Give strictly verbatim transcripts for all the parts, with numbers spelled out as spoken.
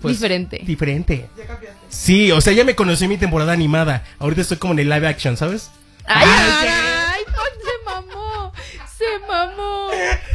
pues, diferente. Diferente. Sí, o sea, ya me conocí en mi temporada animada. Ahorita estoy como en el live action, ¿sabes? ¡Ay, ay, ay! ¡Se mamó! ¡Se mamó!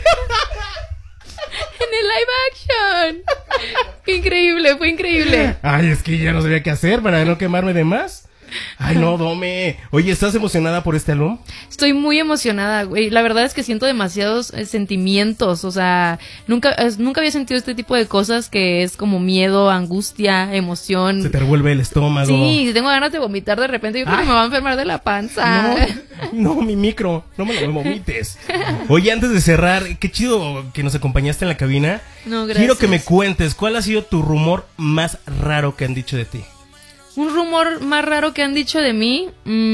En el live action. ¡Qué increíble! Fue increíble. Ay, es que ya no sabía qué hacer para no quemarme de más. Ay, no, Dome. Oye, ¿estás emocionada por este álbum? Estoy muy emocionada, güey. La verdad es que siento demasiados eh, sentimientos. O sea, nunca, es, nunca había sentido este tipo de cosas que es como miedo, angustia, emoción. Se te revuelve el estómago. Sí, tengo ganas de vomitar de repente. Yo creo Ay. que me va a enfermar de la panza. No, no, mi micro. No me lo vomites. Oye, antes de cerrar, qué chido que nos acompañaste en la cabina. No, gracias. Quiero que me cuentes, ¿cuál ha sido tu rumor más raro que han dicho de ti? Un rumor más raro que han dicho de mí.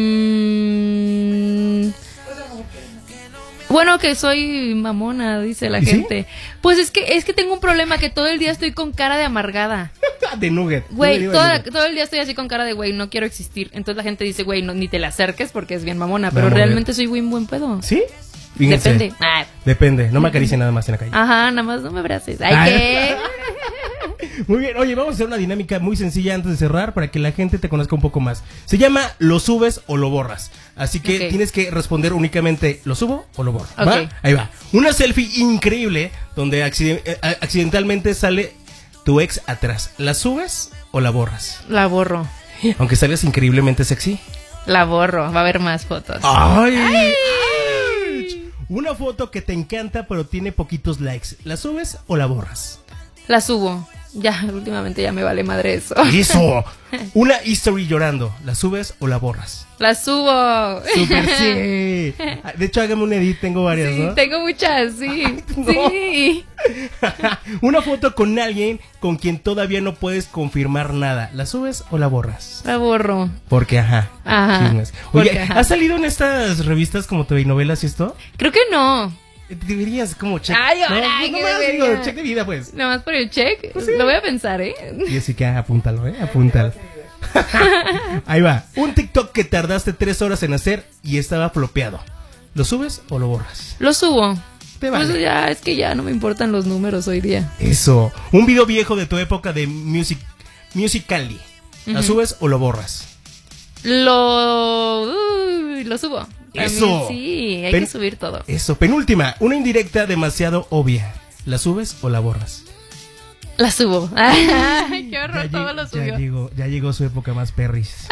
Mmm... Bueno, que soy mamona, dice la ¿Y sí? gente. Pues es que es que tengo un problema que todo el día estoy con cara de amargada. De nugget. Güey, Yo le digo toda- de nugget. todo el día estoy así con cara de güey, no quiero existir. Entonces la gente dice, güey, no, ni te le acerques porque es bien mamona. Pero Vamos a ver. realmente soy buen buen pedo. ¿Sí? Fíjense. Depende. Ah, Depende, no me acaricie nada más en la calle. ajá, nada más no me abraces. Ay, Ay. ¿qué? Muy bien, oye, vamos a hacer una dinámica muy sencilla antes de cerrar para que la gente te conozca un poco más. Se llama lo subes o lo borras. Así que Ok. tienes que responder únicamente lo subo o lo borro. ¿Va? Ok. Ahí va. Una selfie increíble donde acciden- eh, accidentalmente sale tu ex atrás. ¿La subes o la borras? La borro. Aunque salgas increíblemente sexy. La borro. Va a haber más fotos. ¡Ay! ¡Ay! Una foto que te encanta pero tiene poquitos likes. ¿La subes o la borras? La subo. Ya, últimamente ya me vale madre eso. ¡Eso! Una history llorando. ¿La subes o la borras? La subo. Super sí. De hecho, hágame un edit, tengo varias, Sí, ¿no? tengo muchas, sí. No. Sí. Una foto con alguien con quien todavía no puedes confirmar nada. ¿La subes o la borras? La borro. Porque, ajá. Ajá. chismes. Oye, Porque, ajá. ¿has salido en estas revistas como T V y novelas y esto? Creo que no. Deberías como check. Ay, no, ahora, no que más, debería. digo, check de vida, pues. Nada más por el check. Pues sí. Lo voy a pensar, ¿eh? Jessica, apúntalo, ¿eh? Apúntalo. Ahí va. Un TikTok que tardaste tres horas en hacer y estaba flopeado. ¿Lo subes o lo borras? Lo subo. Te vale. Pues ya, es que ya no me importan los números hoy día. Eso. Un video viejo de tu época de music, Musical.ly. ¿La Ujú. subes o lo borras? Lo... uy, lo subo. También, Eso. sí, hay Pen- que subir todo. Eso. Penúltima. Una indirecta demasiado obvia. ¿La subes o la borras? La subo. Ay, qué horror, Ya todo lleg- lo ya subió. llegó, ya llegó su época más perris. Ay.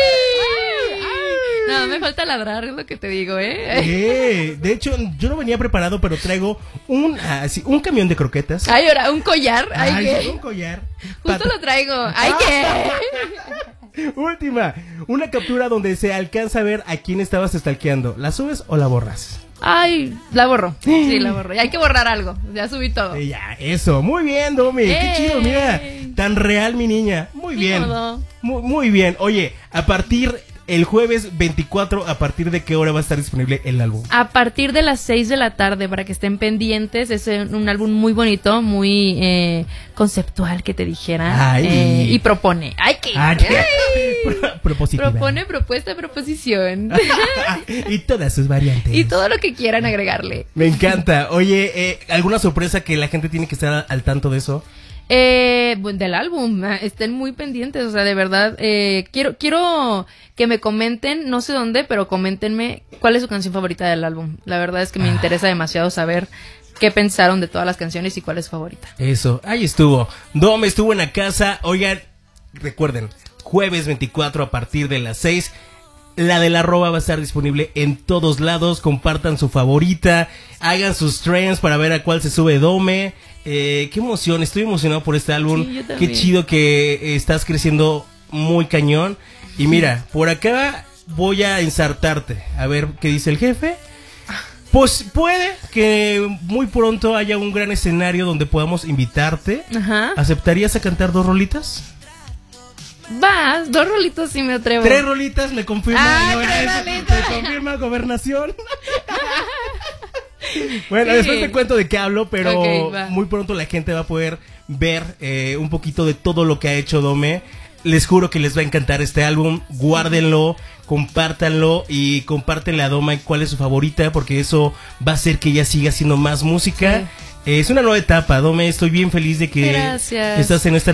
No, me falta ladrar, es lo que te digo, ¿eh? Eh, de hecho, yo no venía preparado, pero traigo un, ah, sí, un camión de croquetas. Ay, ahora, un collar. Ay, Ay, ¿qué? un collar. Justo Pat- lo traigo. Ay, ¿qué? Última, una captura donde se alcanza a ver a quién estabas stalkeando. ¿La subes o la borras? Ay, la borro. Sí, la borro. Y hay que borrar algo. Ya subí todo. Eh, ya, eso, muy bien, Domi, qué ¡Ey! chido, mira, tan real mi niña, muy Ni bien, modo. muy, muy bien. Oye, a partir el jueves veinticuatro, ¿a partir de qué hora va a estar disponible el álbum? A partir de las seis de la tarde, para que estén pendientes, es eh, un álbum muy bonito, muy eh, conceptual, que te dijera. Ay. eh, y propone. ¡Ay, qué! Ah, Ay. Pro- propositiva. Propone, propuesta, proposición. Y todas sus variantes. Y todo lo que quieran agregarle. Me encanta. Oye, eh, ¿alguna sorpresa que la gente tiene que estar al tanto de eso? Eh, bueno, del álbum, ah, estén muy pendientes, o sea, de verdad, eh, quiero, quiero que me comenten, no sé dónde, pero coméntenme cuál es su canción favorita del álbum. La verdad es que me interesa demasiado saber qué pensaron de todas las canciones y cuál es su favorita. Eso, ahí estuvo. Dom estuvo en la casa. Oigan, recuerden, jueves veinticuatro a partir de las seis. La de la arroba va a estar disponible en todos lados. Compartan su favorita. Hagan sus trends para ver a cuál se sube Dome. Eh, qué emoción, estoy emocionado por este álbum. Sí, yo qué también. chido que eh, estás creciendo muy cañón. Y mira, por acá voy a ensartarte. A ver qué dice el jefe. Pues puede que muy pronto haya un gran escenario donde podamos invitarte. Ajá. ¿Aceptarías a cantar dos rolitas? Vas, dos rolitos sí me atrevo. Tres rolitas, me confirma. Ah, no, tres eso, rolitas. me confirma gobernación. Bueno, Sí. después te cuento de qué hablo, pero Ok, va. muy pronto la gente va a poder ver eh, un poquito de todo lo que ha hecho Dome. Les juro que les va a encantar este álbum. Guárdenlo, compártanlo y compártenle a Dome cuál es su favorita, porque eso va a hacer que ella siga haciendo más música. Sí. Eh, es una nueva etapa, Dome. Estoy bien feliz de que Gracias. estás en esta